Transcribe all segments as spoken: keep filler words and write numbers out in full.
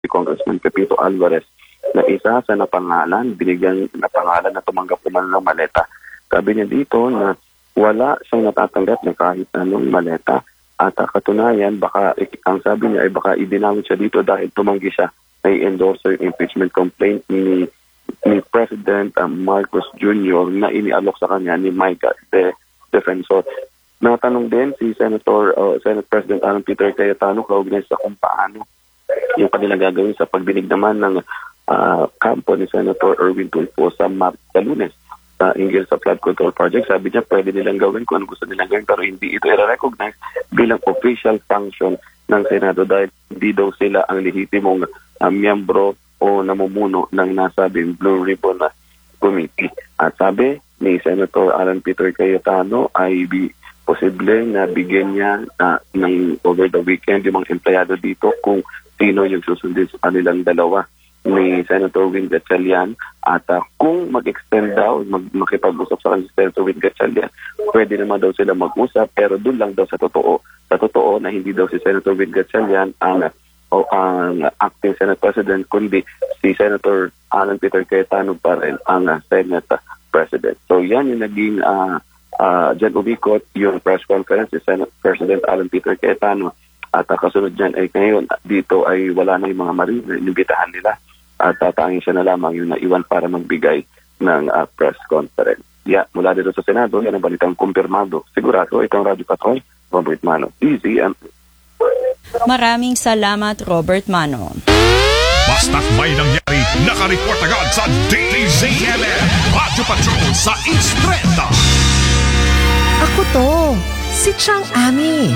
si Congressman Pepito Alvarez na isa sa napangalan, binigyan na pangalan na tumanggap naman ng maleta. Sabi niya dito na wala siyang natatanggap na kahit anong maleta at uh, katunayan, baka, ang sabi niya ay baka idinamit siya dito dahil tumanggi siya na i-endorse yung impeachment complaint ni, ni President uh, Marcos Junior na inialok sa kanya ni Micah, the defensor. Natanong din si Senator, uh, Senate President Alan Peter Cayetano kaugnay sa kung paano yung kanila gagawin sa pagdinig naman ng uh, kampo ni Senator Erwin Tulfo sa Marca Lunes sa hinggil sa flood control project. Sabi niya pwede nilang gawin kung ano gusto nilang gawin pero hindi ito i-recognize bilang official function ng Senado dahil hindi daw sila ang lehitimong uh, miyembro o namumuno ng nasabing Blue Ribbon Committee. At sabi ni Senator Alan Peter Cayetano ay bi posible na bigyan niya uh, ng over the weekend yung mga empleyado dito kung sino yung susundin sa kanilang dalawa ni Senator Win Gatchalian at uh, kung mag-extend daw, mag makipag-usap sa kanila si Senator Win Gatchalian, pwede naman daw sila mag-usap pero doon lang daw sa totoo. Sa totoo na hindi daw si Senator Win Gatchalian ang, o, ang acting Senate President kundi si Senator Alan Peter Cayetano pa rin ang uh, Senate President. So yan yung naging uh, Uh, dyan umikot yung press conference si Senate President Alan Peter Cayetano at uh, kasunod dyan ay ngayon dito ay wala na yung mga marine inibitahan nila at tatangin siya na lamang yung naiwan para magbigay ng uh, press conference. Yeah, mula dito sa Senado, yan ang balitang kumpirmado. Sigurado, itong Radio Patrol, Robert Mano. Easy and... Maraming salamat, Robert Mano. Basta't may nangyari, nakareport agad sa D Z M M Radio Patrol sa East Trenta. Ako to, si Chang Ami.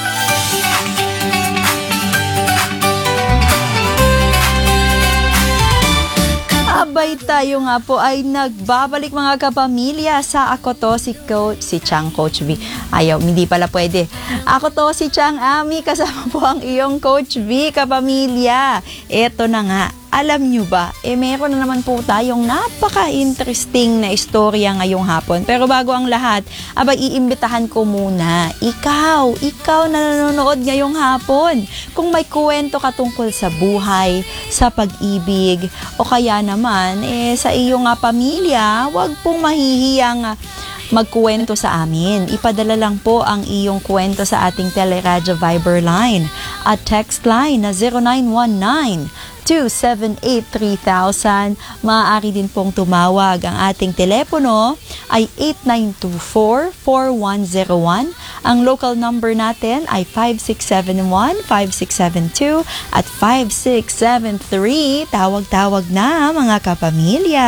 Abay tayo nga po ay nagbabalik mga kapamilya sa Ako To si Coach, si Chang Coach V. Ayaw, hindi pala pwede. Ako to si Chang Ami, kasama po ang iyong Coach V, kapamilya. Eto na nga. Alam nyo ba, eh meron na naman po tayong napaka-interesting na istorya ngayong hapon. Pero bago ang lahat, abay iimbitahan ko muna, ikaw, ikaw na nanonood ngayong hapon. Kung may kwento ka tungkol sa buhay, sa pag-ibig, o kaya naman, eh sa iyong uh, pamilya, wag pong mahihiyang uh, magkuwento sa amin. Ipadala lang po ang iyong kwento sa ating Teleradyo Viber line at text line na zero nine one nine, two seven eight, three thousand. Maaari din pong tumawag. Ang ating telepono ay eight nine two four, four one zero one. Ang local number natin ay five six seven one, five six seven two at five six seven three. Tawag-tawag na mga kapamilya.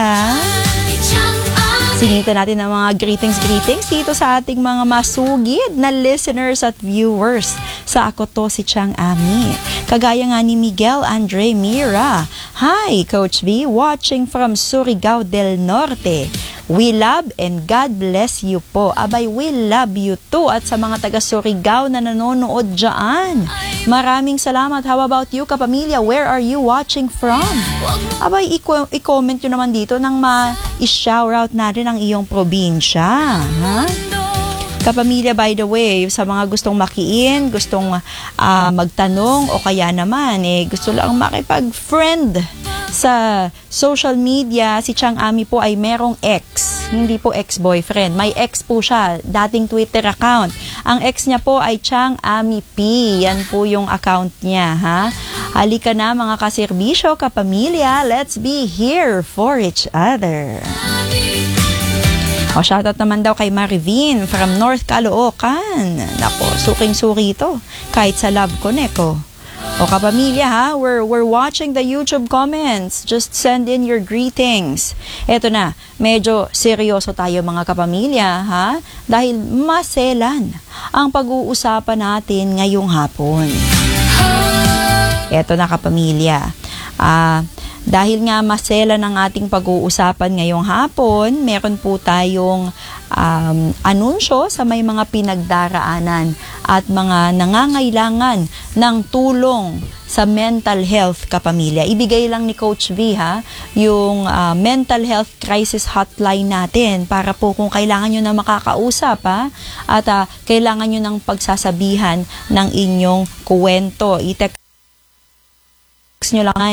Sinita natin ang mga greetings-greetings dito sa ating mga masugid na listeners at viewers sa Ako To si Chang Ami. Kagaya nga ni Miguel Andre Mira. Hi, Coach V, watching from Surigao del Norte. We love and God bless you po. Abay, we love you too. At sa mga taga Surigao na nanonood dyan, maraming salamat. How about you, kapamilya? Where are you watching from? Abay, i-comment nyo naman dito nang ma-shoutout natin ang iyong probinsya. Ha? Kapamilya, by the way, sa mga gustong makiin, gustong uh, magtanong o kaya naman, eh, gusto lang makipag-friend sa social media, si Chang Ami po ay merong ex. Hindi po ex-boyfriend. May ex po siya, dating Twitter account. Ang ex niya po ay Chang Ami P. Yan po yung account niya, ha? Halika na mga kaserbisyo, kapamilya. Let's be here for each other. O, shoutout naman daw kay Marivin from North Caloocan. Nako, suking-suki ito. Kahit sa Love Connect, oh. O kapamilya ha, we're, we're watching the YouTube comments. Just send in your greetings. Eto na, medyo seryoso tayo mga kapamilya ha, dahil maselan ang pag-uusapan natin ngayong hapon. Eto na kapamilya, ah, dahil nga masela ng ating pag-uusapan ngayong hapon, meron po tayong um, anunsyo sa may mga pinagdaraanan at mga nangangailangan ng tulong sa mental health, kapamilya. Ibigay lang ni Coach V ha, yung uh, mental health crisis hotline natin para po kung kailangan nyo na makakausap ha, at uh, kailangan nyo ng pagsasabihan ng inyong kuwento. I-text nyo lang